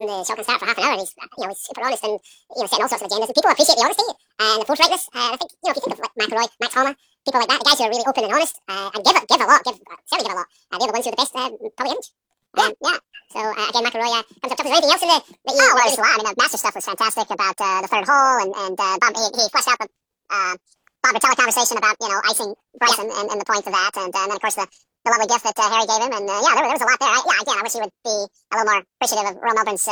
the show can start for half an hour. He's he's super honest and setting all sorts of agendas. And people appreciate the honesty and the forthrightness. I think if you think of like McElroy, Max Homer, people like that, the guys who are really open and honest and give a lot, certainly give a lot. They're the ones who are the best public image. Yeah. So again, McElroy comes up top. Is there anything else in the that you? Oh, well, there's a lot. I mean, the Master stuff was fantastic about the third hole, and Bob, he fleshed out the Bob Rotella conversation about icing Bryson and the point of that, and then of course the lovely gift that Harry gave him, and there was a lot there. Again, I wish he would be a little more appreciative of Royal Melbourne's